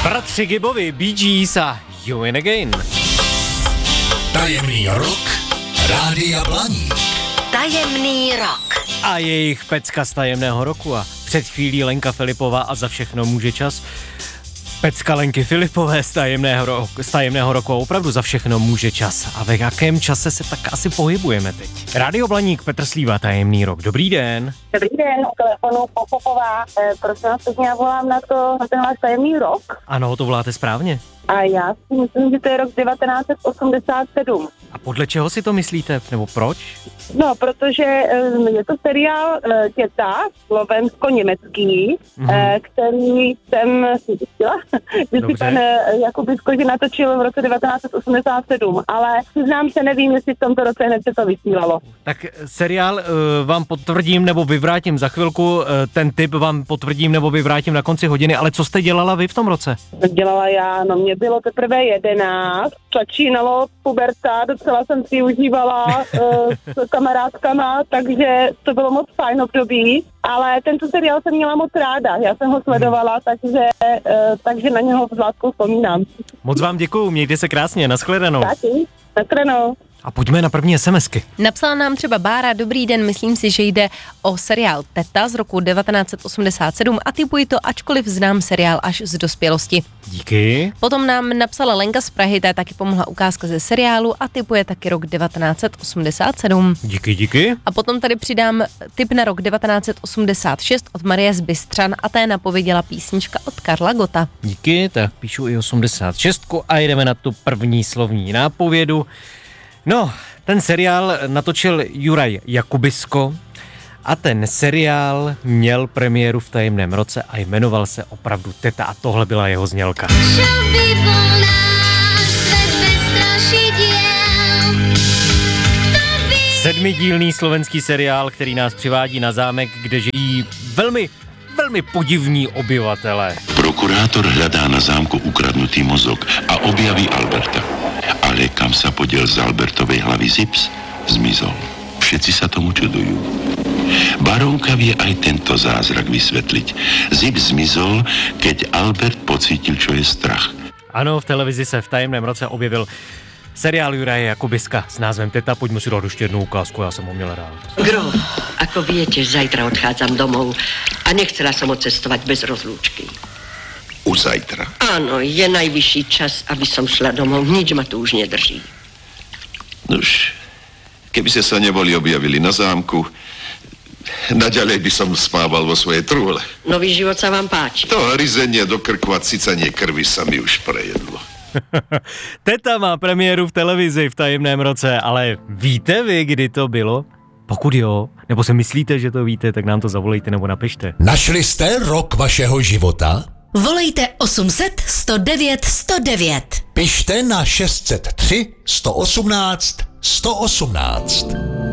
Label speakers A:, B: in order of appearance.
A: Bratři Gibbovi, Bee Gees a You In Again.
B: Tajemný rok Rádia Blaník.
C: Tajemný rok.
A: A jejich pecka z tajemného roku a před chvílí Lenka Filipová a Za všechno může čas. Pecka Lenky Filipové z tajemného roku a opravdu za všechno může čas. A ve jakém čase se tak asi pohybujeme teď? Rádio Blaník, Petr Slíva, Tajemný rok. Dobrý den.
D: Dobrý den, telefonu Popopová. Prosím vás, teď já volám na ten váš tajemný rok.
A: Ano, to voláte správně.
D: A já si myslím, že to je rok 1987.
A: A podle čeho si to myslíte? Nebo proč?
D: No, protože je to seriál Těta, slovensko-německý, který jsem si zjistila, že si pan Jakubisko natočil v roce 1987, ale přiznám se, nevím, jestli v tomto roce hned se to vysílalo.
A: Tak seriál vám potvrdím nebo vyvrátím za chvilku, ten tip vám potvrdím nebo vyvrátím na konci hodiny, ale co jste dělala vy v tom roce?
D: Dělala já, no mě bylo teprve 11, začínalo puberta, docela jsem si užívala s kamarádkama, takže to bylo moc fajn období, ale tento seriál jsem měla moc ráda, já jsem ho sledovala, takže na něho s láskou vzpomínám.
A: Moc vám děkuju, mějte se krásně, nashledanou.
D: Taky, nashledanou.
A: A pojďme na první SMSky.
E: Napsala nám třeba Bára, dobrý den, myslím si, že jde o seriál Teta z roku 1987 a typuji to, ačkoliv znám seriál až z dospělosti.
A: Díky.
E: Potom nám napsala Lenka z Prahy, ta taky pomohla ukázka ze seriálu a typuje taky rok 1987.
A: Díky.
E: A potom tady přidám tip na rok 1986 od Marie z Bystřan a té napověděla písnička od Karla Gotta.
A: Díky, tak píšu i 86 a jdeme na tu první slovní nápovědu. No, ten seriál natočil Juraj Jakubisko a ten seriál měl premiéru v tajemném roce a jmenoval se opravdu Teta a tohle byla jeho znělka. Sedmidílný slovenský seriál, který nás přivádí na zámek, kde žijí velmi podivní obyvatelé.
F: Prokurátor hľadá na zámku ukradnutý mozog a objaví Alberta. Ale kam sa podiel z Albertovej hlavy Zips? Zmizol. Všetci sa tomu čudujú. Barónka vie aj tento zázrak vysvetliť. Zips zmizol, keď Albert pocítil, čo je strach.
A: Ano, v televizi se v tajemném roce objevil seriál Juraje Jakubiska s názvem Teta. Poďme si dát ještě jednu ukázku, já jsem ho měl rád.
C: Gro, ako viete, zajtra odchádzam domov a nechcela som odcestovať bez rozlúčky.
F: Už zajtra.
C: Áno, je najvyšší čas, aby som šla domov. Nič ma tu už nedrží.
F: Nuž, keby ste sa neboli objavili na zámku, naďalej by som spával vo svojej trúhle.
C: Nový život sa vám páči.
F: To hryzenie do krku a cicanie krvi sa mi už prejedlo.
A: Teta má premiéru v televizi v tajemném roce, ale víte vy, kdy to bylo? Pokud jo, nebo si myslíte, že to víte, tak nám to zavolejte nebo napište.
B: Našli jste rok vašeho života?
G: Volejte 800 109 109.
B: Pište na 603 118 118.